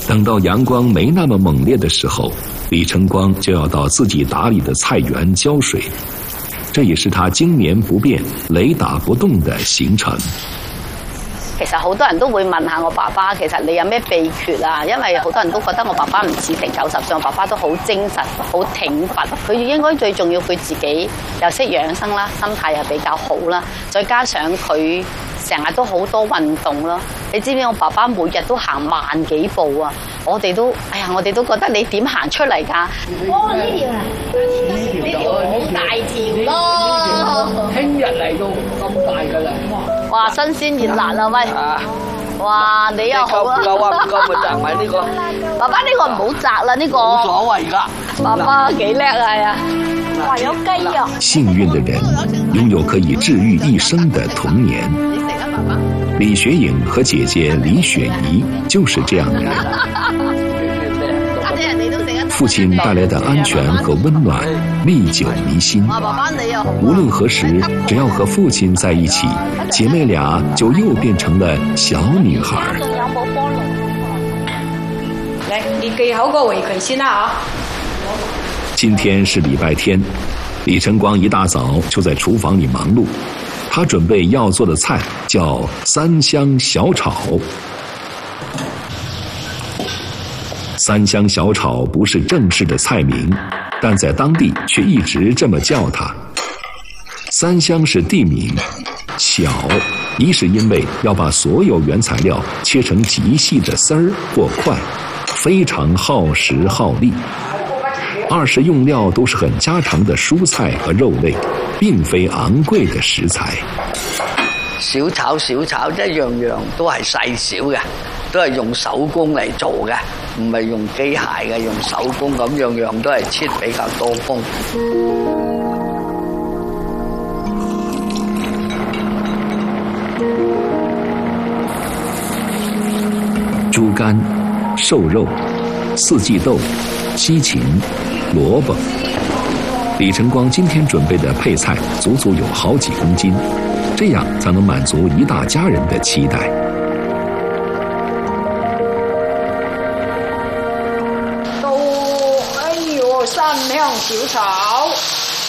等到阳光没那么猛烈的时候，李晨光就要到自己打理的菜园浇水，这也是他经年不变、雷打不动的行程。 其實好多人都會問下我爸爸，其實你有咩秘訣啊？因為好多人都覺得我爸爸唔似成90歲，我爸爸都好精神、好挺拔。佢應該最重要，佢自己又識養生啦，心態又比較好啦，再加上佢成日都好多運動咯。你知唔知我爸爸每日都行萬幾步啊？我哋都覺得你點行出嚟㗎？哦，呢條啊，呢條好大條咯。 聽日嚟到咁大㗎啦！ 哇，新鮮熱辣啊喂！哇，你又好啊！ 唔夠啊，唔夠咪摘埋呢個。 爸爸呢個唔好摘啦，呢個。 冇所謂㗎。 爸爸幾叻啊呀！哇，有雞肉。 幸运的人拥有可以治愈一生的童年。李雪颖和姐姐李雪怡就是这样的人。父亲带来的安全和温暖历久弥新。无论何时，只要和父亲在一起，姐妹俩就又变成了小女孩。 来，你記好個回饋先啦啊！ 今天是礼拜天，李晨光一大早就在厨房里忙碌，他准备要做的菜叫三香小炒。三香小炒不是正式的菜名，但在当地却一直这么叫它。三香是地名，小一是因为要把所有原材料切成极细的丝儿或块，非常耗时耗力；二是用料都是很家常的蔬菜和肉类，并非昂貴嘅食材。 小炒一樣樣都係細小嘅，都係用手工嚟做嘅，唔係用機械嘅，用手工咁樣樣都係切比較多工。 猪肝、瘦肉、四季豆、西芹、萝卜。李晨光今天准备的配菜足足有好几公斤，这样才能满足一大家人的期待。 到，哎呦，三香小炒。